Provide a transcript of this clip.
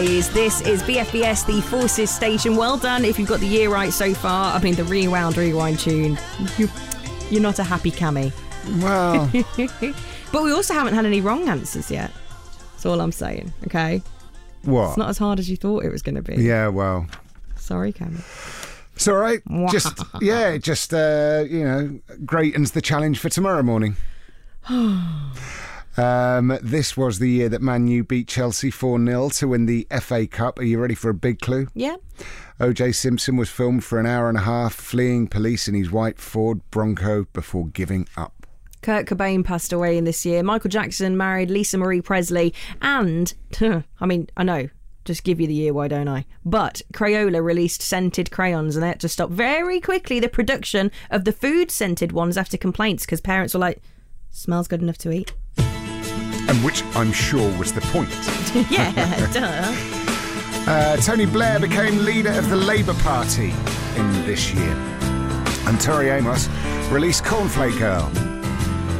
This is BFBS, the Forces Station. Well done if you've got the year right so far. I mean, the rewind tune. You're not a happy Cammy. Well. But we also haven't had any wrong answers yet. That's all I'm saying, okay? What? It's not as hard as you thought it was going to be. Yeah, well. Sorry, Cammy. It's all right. Just greatens the challenge for tomorrow morning. This was the year that Man U beat Chelsea 4-0 to win the FA Cup. Are you ready for a big clue? Yeah. O.J. Simpson was filmed for an hour and a half fleeing police in his white Ford Bronco before giving up. Kurt Cobain passed away in this year. Michael Jackson married Lisa Marie Presley. And, I know, just give you the year, why don't I? But Crayola released scented crayons and they had to stop very quickly the production of the food-scented ones after complaints because parents were like, smells good enough to eat. And which I'm sure was the point. Yeah, duh. Tony Blair became leader of the Labour Party in this year. And Tori Amos released Cornflake Girl.